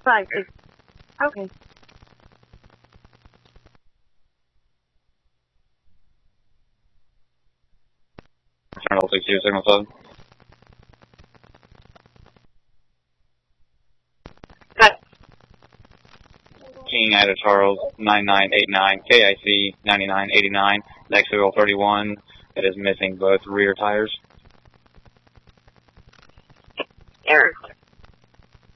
5, 6. Okay. Channel 62, signal 7. Cut. King Ida Charles 9989, KIC 9989, next to 31. It is missing both rear tires.